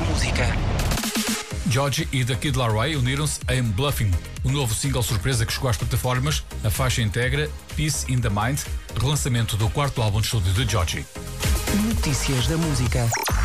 da música. Georgie e The Kid Laroi uniram-se em Bluffing, o novo single surpresa que chegou às plataformas. A faixa integra Peace in the Mind, relançamento do quarto álbum de estúdio de Georgie. Notícias da música.